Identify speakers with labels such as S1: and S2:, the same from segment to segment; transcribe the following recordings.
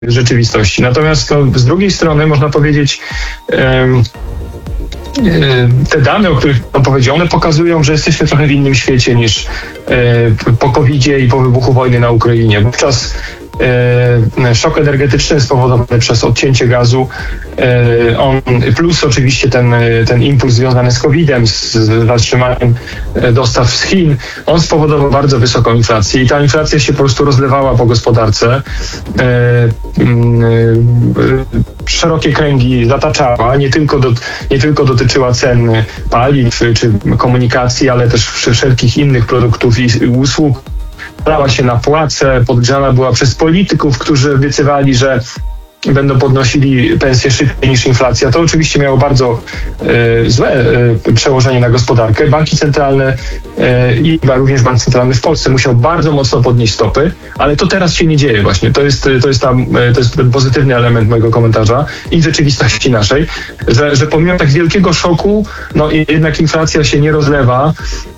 S1: rzeczywistości. Natomiast z drugiej strony można powiedzieć, te dane, o których powiedział, one pokazują, że jesteśmy trochę w innym świecie niż po COVID-zie i po wybuchu wojny na Ukrainie. Wówczas szok energetyczny spowodowany przez odcięcie gazu, plus oczywiście ten impuls związany z COVID-em, z zatrzymaniem dostaw z Chin, on spowodował bardzo wysoką inflację i ta inflacja się po prostu rozlewała po gospodarce. Szerokie kręgi zataczała, nie tylko dotyczyła cen paliw czy komunikacji, ale też wszelkich innych produktów i usług. Brała się na płace, podgrzana była przez polityków, którzy obiecywali, że będą podnosili pensje szybciej niż inflacja. To oczywiście miało bardzo złe przełożenie na gospodarkę. Banki centralne i również Bank Centralny w Polsce musiał bardzo mocno podnieść stopy, ale to teraz się nie dzieje właśnie. To jest ten pozytywny element mojego komentarza i rzeczywistości naszej, że pomimo tak wielkiego szoku, jednak inflacja się nie rozlewa.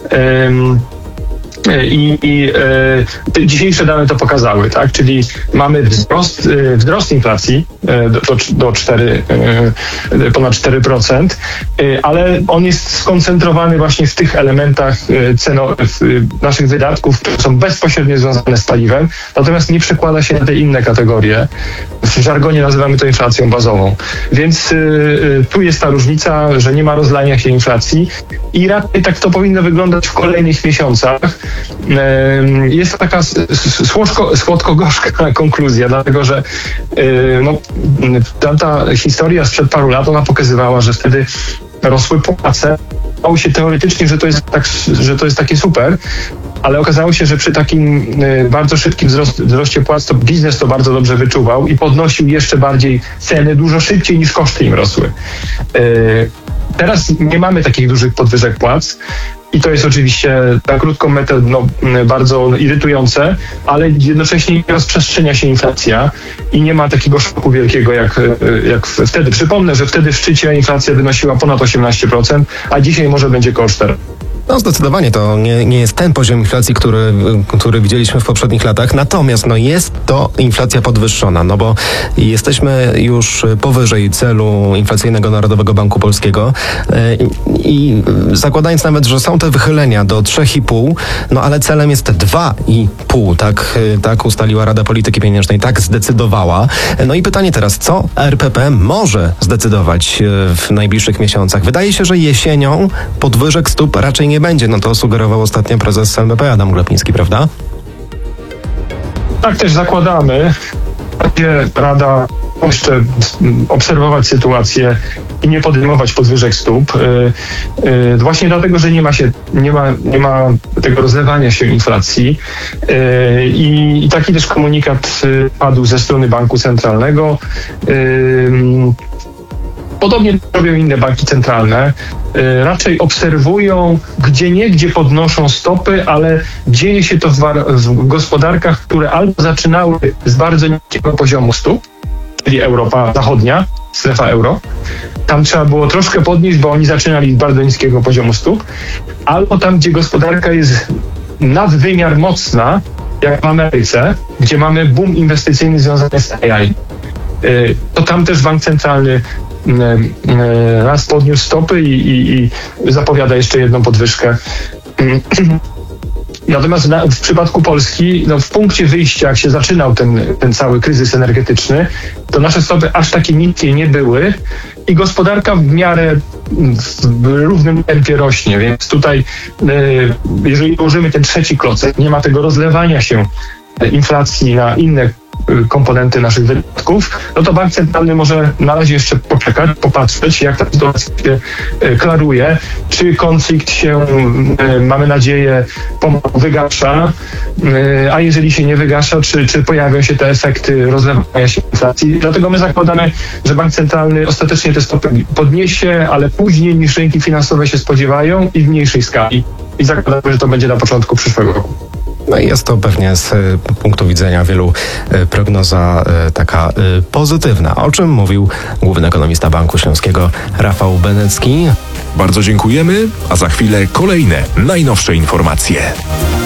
S1: Te dzisiejsze dane to pokazały, tak? Czyli mamy wzrost inflacji do ponad 4%, ale on jest skoncentrowany właśnie w tych elementach naszych wydatków, które są bezpośrednio związane z paliwem, natomiast nie przekłada się na te inne kategorie. W żargonie nazywamy to inflacją bazową. Więc tu jest ta różnica, że nie ma rozlania się inflacji i raczej tak to powinno wyglądać w kolejnych miesiącach. Jest to taka słodko-gorzka konkluzja, dlatego że tamta historia sprzed paru lat, ona pokazywała, że wtedy rosły płace. Okazało się teoretycznie, że to jest takie super, ale okazało się, że przy takim bardzo szybkim wzroście płac to biznes to bardzo dobrze wyczuwał i podnosił jeszcze bardziej ceny dużo szybciej niż koszty im rosły. Teraz nie mamy takich dużych podwyżek płac i to jest oczywiście na krótką metę bardzo irytujące, ale jednocześnie nie rozprzestrzenia się inflacja i nie ma takiego szoku wielkiego jak wtedy. Przypomnę, że wtedy w szczycie inflacja wynosiła ponad 18%, a dzisiaj może będzie koło 4%.
S2: No zdecydowanie to nie jest ten poziom inflacji, który widzieliśmy w poprzednich latach, natomiast jest to inflacja podwyższona, bo jesteśmy już powyżej celu inflacyjnego Narodowego Banku Polskiego i zakładając nawet, że są te wychylenia do 3,5, ale celem jest 2,5, tak ustaliła Rada Polityki Pieniężnej, tak zdecydowała. I pytanie teraz, co RPP może zdecydować w najbliższych miesiącach? Wydaje się, że jesienią podwyżek stóp raczej nie będzie. To sugerował ostatnio prezes NBP Adam Glapiński, prawda?
S1: Tak też zakładamy. Będzie Rada jeszcze obserwować sytuację i nie podejmować podwyżek stóp. Właśnie dlatego, że nie ma tego rozlewania się inflacji. I taki też komunikat padł ze strony Banku Centralnego. Podobnie robią inne banki centralne. Raczej obserwują, gdzie podnoszą stopy, ale dzieje się to w gospodarkach, które albo zaczynały z bardzo niskiego poziomu stóp, czyli Europa Zachodnia, strefa euro. Tam trzeba było troszkę podnieść, bo oni zaczynali z bardzo niskiego poziomu stóp, albo tam, gdzie gospodarka jest nadwymiar mocna, jak w Ameryce, gdzie mamy boom inwestycyjny związany z AI. To tam też bank centralny raz podniósł stopy i zapowiada jeszcze jedną podwyżkę. Natomiast w przypadku Polski, w punkcie wyjścia, jak się zaczynał ten cały kryzys energetyczny, to nasze stopy aż takie niskie nie były i gospodarka w miarę w równym tempie rośnie, więc tutaj jeżeli ułożymy ten trzeci klocek, nie ma tego rozlewania się inflacji na inne komponenty naszych wydatków, to bank centralny może na razie jeszcze poczekać, popatrzeć, jak ta sytuacja się klaruje, czy konflikt się, mamy nadzieję, pomału wygasza, a jeżeli się nie wygasza, czy pojawią się te efekty rozlewania się inflacji. Dlatego my zakładamy, że bank centralny ostatecznie te stopy podniesie, ale później niż rynki finansowe się spodziewają i w mniejszej skali. I zakładamy, że to będzie na początku przyszłego roku.
S2: I jest to pewnie z punktu widzenia wielu prognoza taka pozytywna, o czym mówił główny ekonomista Banku Śląskiego Rafał Benecki.
S3: Bardzo dziękujemy, a za chwilę kolejne najnowsze informacje.